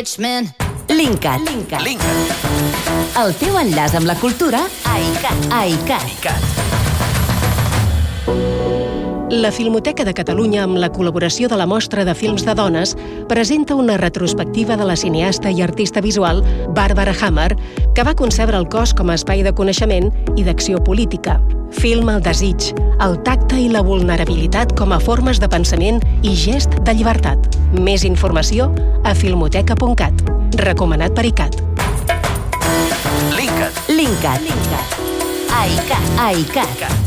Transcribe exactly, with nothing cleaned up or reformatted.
rich men. Linkat. El teu enllaç amb la cultura a ICAT. A ICAT. La Filmoteca de Catalunya, amb la col·laboració de la Mostra de Films de Dones, presenta una retrospectiva de la cineasta i artista visual Barbara Hammer, que va concebre el cos com a espai de coneixement i d'acció política. Filma el desig, el tacte i la vulnerabilitat com a formes de pensament i gest de llibertat. Més informació a filmoteca punt cat. Recomanat per ICAT. Linkat. A ICAT. A ICAT.